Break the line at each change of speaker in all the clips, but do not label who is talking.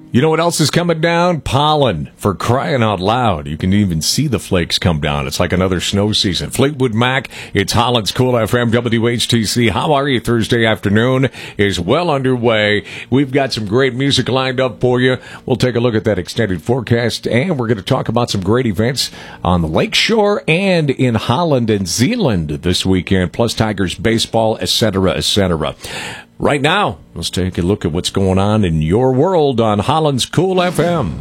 You know what else is coming down? Pollen, for crying out loud. You can even see the flakes come down. It's like another snow season. Fleetwood Mac, it's Holland's Cool FM, WHTC. How are you? Thursday afternoon is well underway. We've got some great music lined up for you. We'll take a look at that extended forecast, and we're going to talk about some great events on the lakeshore and in Holland and Zeeland this weekend, plus Tigers baseball, etc., etc. Right now, let's take a look at what's going on in your world on Holland's Cool FM.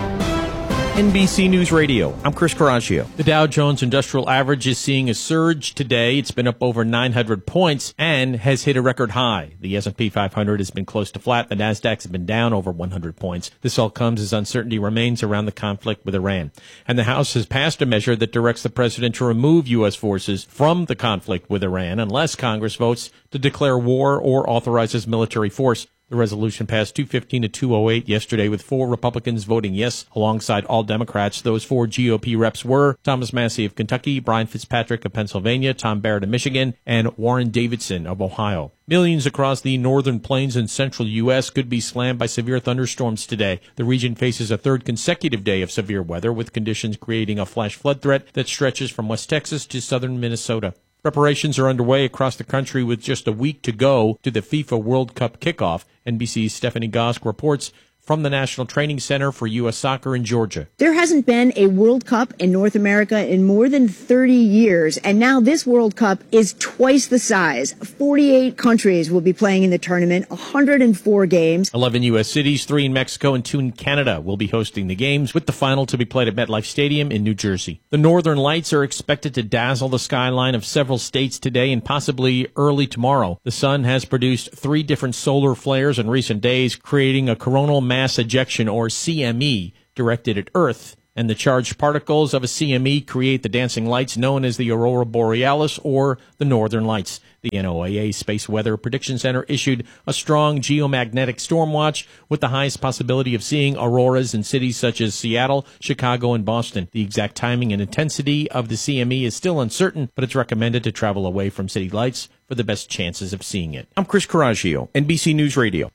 NBC News Radio, I'm Chris Coraggio. The Dow Jones Industrial Average is seeing a surge today. It's been up over 900 points and has hit a record high. The S&P 500 has been close to flat. The Nasdaq has been down over 100 points. This all comes as uncertainty remains around the conflict with Iran. And the House has passed a measure that directs the president to remove U.S. forces from the conflict with Iran unless Congress votes to declare war or authorizes military force. The resolution passed 215 to 208 yesterday with 4 Republicans voting yes alongside all Democrats. Those 4 GOP reps were Thomas Massie of Kentucky, Brian Fitzpatrick of Pennsylvania, Tom Barrett of Michigan, and Warren Davidson of Ohio. Millions across the northern plains and central U.S. could be slammed by severe thunderstorms today. The region faces a third consecutive day of severe weather, with conditions creating a flash flood threat that stretches from West Texas to southern Minnesota. Preparations are underway across the country with just a week to go to the FIFA World Cup kickoff. NBC's Stephanie Gosk reports from the National Training Center for U.S. Soccer in Georgia.
There hasn't been a World Cup in North America in more than 30 years, and now this World Cup is twice the size. 48 countries will be playing in the tournament, 104 games.
11 U.S. cities, 3 in Mexico and 2 in Canada will be hosting the games, with the final to be played at MetLife Stadium in New Jersey. The northern lights are expected to dazzle the skyline of several states today and possibly early tomorrow. The sun has produced 3 different solar flares in recent days, creating a coronal mass ejection, or CME, directed at Earth, and the charged particles of a CME create the dancing lights known as the aurora borealis, or the northern lights. The NOAA Space Weather Prediction Center issued a strong geomagnetic storm watch with the highest possibility of seeing auroras in cities such as Seattle, Chicago, and Boston. The exact timing and intensity of the CME is still uncertain, but it's recommended to travel away from city lights for the best chances of seeing it. I'm Chris Coraggio, NBC News Radio.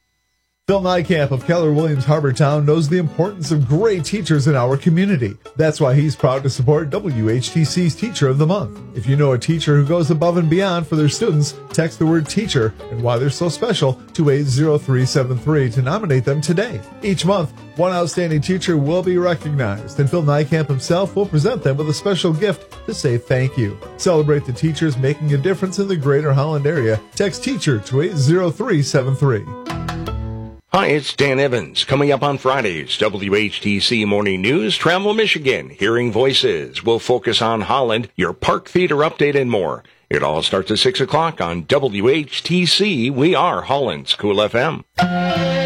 Phil Nykamp of Keller Williams Harbortown knows the importance of great teachers in our community. That's why he's proud to support WHTC's Teacher of the Month. If you know a teacher who goes above and beyond for their students, text the word teacher and why they're so special to 80373 to nominate them today. Each month, one outstanding teacher will be recognized, and Phil Nykamp himself will present them with a special gift to say thank you. Celebrate the teachers making a difference in the greater Holland area. Text teacher to 80373.
Hi, it's Dan Evans. Coming up on Fridays, WHTC Morning News, Travel Michigan, Hearing Voices. We'll focus on Holland, your park theater update, and more. It all starts at 6 o'clock on WHTC. We are Holland's Cool FM.